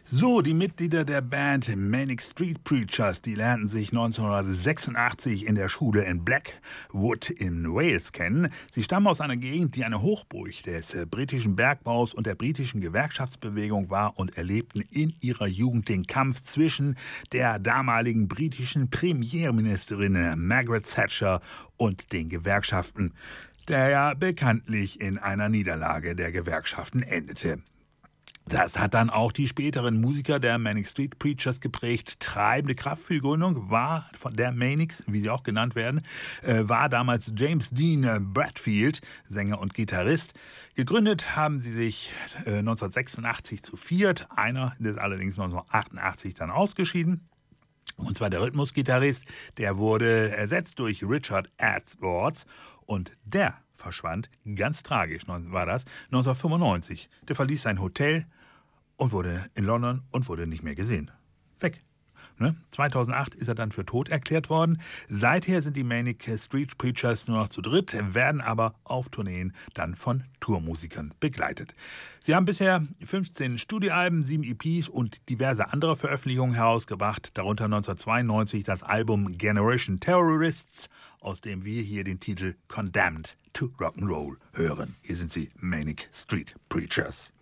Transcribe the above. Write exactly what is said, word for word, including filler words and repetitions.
So, die Mitglieder der Band Manic Street Preachers, die lernten sich neunzehnhundertsechsundachtzig in der Schule in Blackwood in Wales kennen. Sie stammen aus einer Gegend, die eine Hochburg des britischen Bergbaus und der britischen Gewerkschaftsbewegung war und erlebten in ihrer Jugend den Kampf zwischen der damaligen britischen Premierministerin Margaret Thatcher und den Gewerkschaften, der ja bekanntlich in einer Niederlage der Gewerkschaften endete. Das hat dann auch die späteren Musiker der Manic Street Preachers geprägt. Treibende Kraft für die Gründung war von der Manics, wie sie auch genannt werden, äh, war damals James Dean Bradfield, Sänger und Gitarrist. Gegründet haben sie sich äh, neunzehnhundertsechsundachtzig zu viert. Einer ist allerdings neunzehnhundertachtundachtzig dann ausgeschieden. Und zwar der Rhythmusgitarrist, der wurde ersetzt durch Richard Adsworth und der verschwand, ganz tragisch war das, neunzehnhundertfünfundneunzig. Der verließ sein Hotel und wurde in London und wurde nicht mehr gesehen. Weg. Ne? zweitausendacht ist er dann für tot erklärt worden. Seither sind die Manic Street Preachers nur noch zu dritt, werden aber auf Tourneen dann von Tourmusikern begleitet. Sie haben bisher fünfzehn Studioalben, sieben E Ps und diverse andere Veröffentlichungen herausgebracht, darunter neunzehnhundertzweiundneunzig das Album Generation Terrorists, aus dem wir hier den Titel Condemned to Rock'n'Roll hören. Hier sind sie, Manic Street Preachers.